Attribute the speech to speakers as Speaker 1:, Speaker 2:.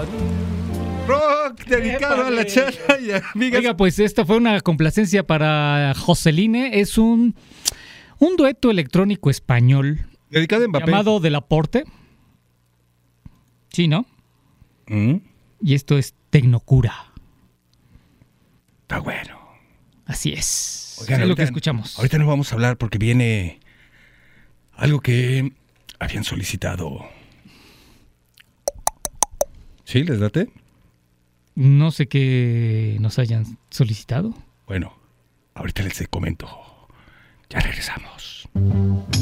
Speaker 1: Rock dedicado a la Chela y a amigas.
Speaker 2: Oiga, pues esta fue una complacencia para Joseline. Es un dueto electrónico español
Speaker 1: Dedicado a Mbappé.
Speaker 2: llamado Del Aporte. Sí, ¿no? Y esto es Tecnocura.
Speaker 1: Está bueno.
Speaker 2: Así es.
Speaker 1: Oigan,
Speaker 2: es lo que
Speaker 1: ahorita-
Speaker 2: escuchamos.
Speaker 1: Ahorita no vamos a hablar porque viene algo que habían solicitado. ¿Sí? ¿Les date?
Speaker 2: No sé qué nos hayan solicitado.
Speaker 1: Bueno, ahorita les comento. Ya regresamos.